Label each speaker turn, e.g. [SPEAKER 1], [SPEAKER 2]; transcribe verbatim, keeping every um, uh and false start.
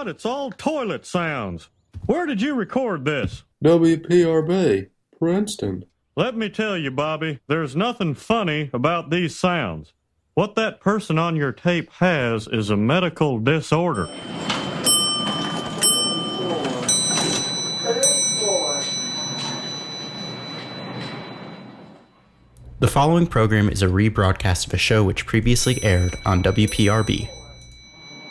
[SPEAKER 1] what? It's all toilet sounds. Where did you record this?
[SPEAKER 2] W P R B, Princeton.
[SPEAKER 1] Let me tell you, Bobby, there's nothing funny about these sounds. What that person on your tape has is a medical disorder.
[SPEAKER 3] The following program is a rebroadcast of a show which previously aired on W P R B.